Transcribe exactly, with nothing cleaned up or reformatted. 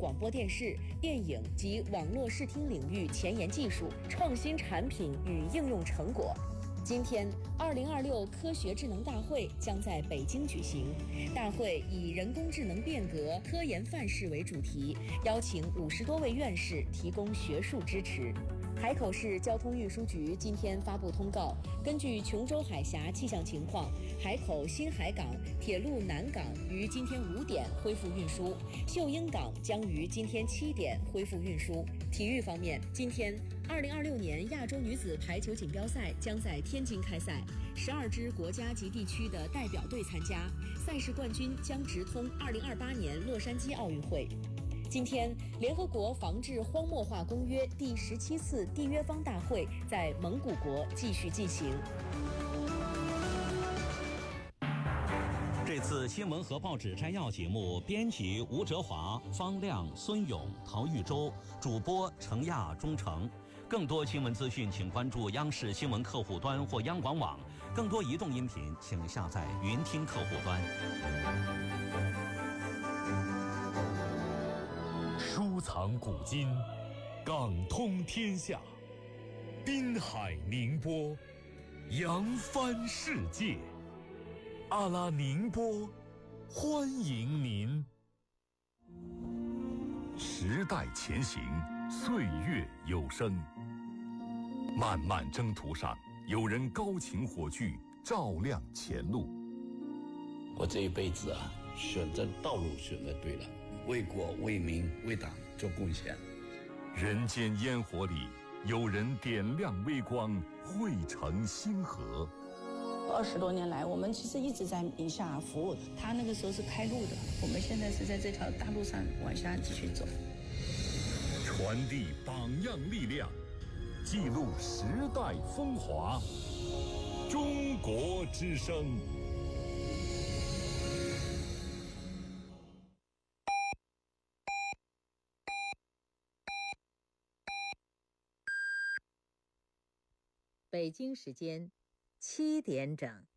广播电视、电影及网络视听领域前沿技术、创新产品与应用成果。今天，二零二六科学智能大会将在北京举行。大会以人工智能变革科研范式为主题，邀请五十多位院士提供学术支持。海口市交通运输局今天发布通告，根据琼州海峡气象情况，海口新海港铁路南港于今天五点恢复运输，秀英港将于今天七点恢复运输。体育方面，今天二零二六年亚洲女子排球锦标赛将在天津开赛，十二支国家及地区的代表队参加，赛事冠军将直通二零二八年洛杉矶奥运会。今天，联合国防治荒漠化公约第十七次缔约方大会在蒙古国继续进行。 这次新闻和报纸摘要节目，编辑吴哲华、方亮、孙勇、陶玉洲，主播程亚、钟诚。更多新闻资讯，请关注央视新闻客户端或央广网。更多移动音频，请下载云听客户端。 收藏古今，港通天下，滨海宁波，扬帆世界。阿拉宁波，欢迎您。时代前行，岁月有声。漫漫征途上，有人高擎火炬，照亮前路。 我这一辈子啊，选择道路选择对了，为国为民为党做贡献。 人间烟火里，有人点亮微光，汇成星河。 二十多年来，我们其实一直在宁夏服务。他那个时候是开路的，我们现在是在这条大路上往下继续走。 传递榜样力量，记录时代风华。中国之声。 北京时间七点整。